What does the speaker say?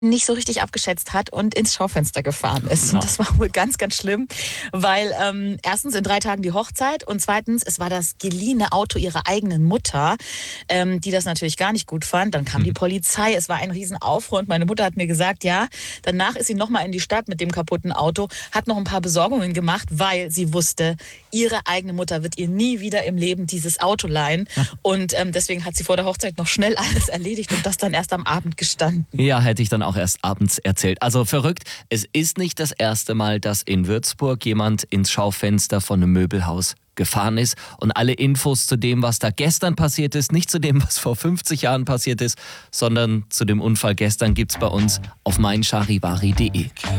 nicht so richtig abgeschätzt hat und ins Schaufenster gefahren ist. Ja. Und das war wohl ganz, ganz schlimm, weil erstens in 3 Tagen die Hochzeit und zweitens, es war das geliehene Auto ihrer eigenen Mutter, die das natürlich gar nicht gut fand. Dann kam die Polizei, es war ein Riesenaufruhr und meine Mutter hat mir gesagt, ja, danach ist sie nochmal in die Stadt mit dem kaputten Auto, hat noch ein paar Besorgungen gemacht, weil sie wusste, ihre eigene Mutter wird ihr nie wieder im Leben dieses Auto leihen. Und deswegen hat sie vor der Hochzeit noch schnell alles erledigt und das dann erst am Abend gestanden. Ja, hätte ich dann auch erst abends erzählt. Also verrückt, es ist nicht das erste Mal, dass in Würzburg jemand ins Schaufenster von einem Möbelhaus gefahren ist. Und alle Infos zu dem, was da gestern passiert ist, nicht zu dem, was vor 50 Jahren passiert ist, sondern zu dem Unfall gestern gibt's bei uns auf meincharivari.de.